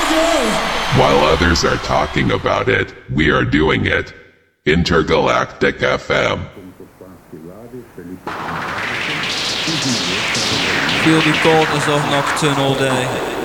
While others are talking about it, we are doing it. Intergalactic FM. Feel the coldness of nocturnal day.